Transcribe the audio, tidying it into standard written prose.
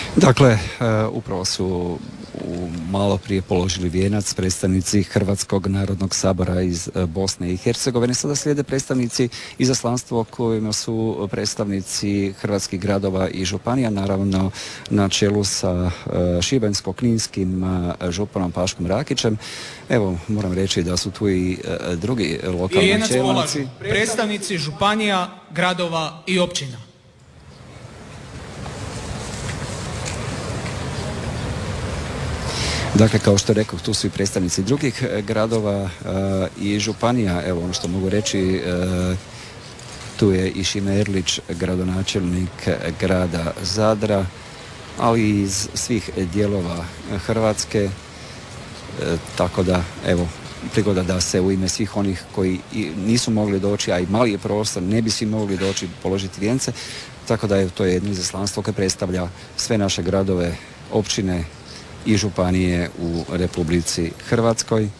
Dakle, upravo su malo prije položili vijenac predstavnici Hrvatskog narodnog sabora iz Bosne i Hercegovine. Sada slijede predstavnici izaslanstvo kojima su predstavnici hrvatskih gradova i županija, naravno na čelu sa šibensko-kninskim županom Paškom Rakićem. Evo, moram reći da su tu i drugi lokalni čelnici. Predstavnici županija, gradova i općina. Dakle, kao što rekao, tu su i predstavnici drugih gradova i županija. Evo, ono što mogu reći, tu je i Šime Erlić, gradonačelnik grada Zadra, ali i iz svih dijelova Hrvatske. Tako da, evo, prigoda da se u ime svih onih koji nisu mogli doći, a i mali je prostor, ne bi svi mogli doći položiti vijence. Tako da, to je jedno izaslanstvo koje predstavlja sve naše gradove, općine i županije u Republici Hrvatskoj.